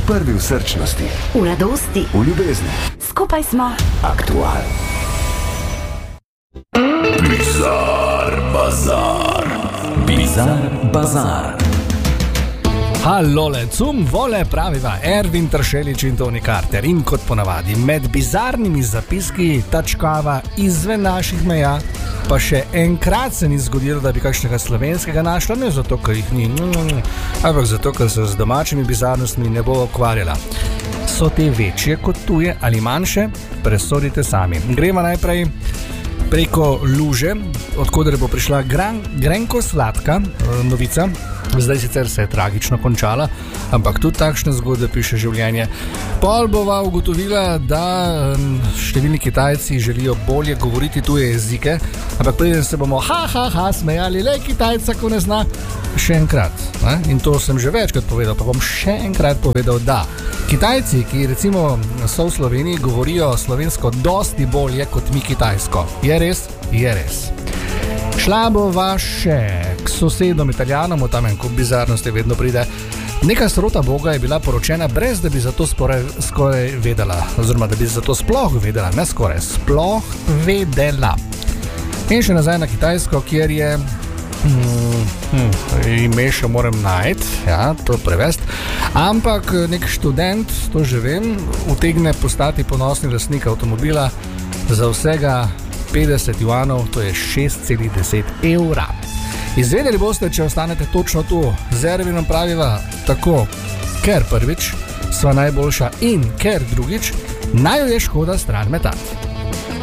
Prvi v srčnosti, v radosti, v ljubezni. Skupaj smo Aktual. Bizar Bazar. Bizar Bazar. Halole, cum vole praviva Ervin Tršelič in Toni Carter. In kot ponavadi, med bizarnimi zapiski tačkava izven naših meja, pa še enkrat se ni zgodilo, da bi kakšnega slovenskega našla, ne zato, ker jih ni, ampak zato, ker se z domačimi bizarnostmi ne bo ukvarjala. So te večje kot tuje ali manjše? Presodite sami. Gremo najprej preko Luže, odkoder bo prišla grenko sladka novica. Zdaj sicer se je tragično končala, ampak tudi takšne zgodbe piše življenje. Pol bova ugotovila, da številni Kitajci želijo bolje govoriti tuje jezike, ampak preden se bomo smejali, le Kitajca, ko ne zna, še enkrat. In to sem že večkrat povedal, pa bom še enkrat povedal, da Kitajci, ki recimo so v Sloveniji, govorijo slovensko dosti bolje kot mi kitajsko. Je res? Je res. Šla bova še k sosedom Italijanom, tam en kup bizarnosti vedno pride. Neka srota Boga je bila poročena, brez da bi za to skoraj vedela, oziroma da bi za to sploh vedela, ne skoraj, sploh vedela. In še nazaj na Kitajsko, kjer je ime še moram najti, to prevesti, ampak nek študent, to že vem, utegne postati ponosni lastnik avtomobila za vsega 50 juanov, to je 6,10 evra. Izvedeli boste, če ostanete točno tu. Z Ervinom praviva tako, ker prvič sva najboljša in ker drugič naj jo je škoda stran metati.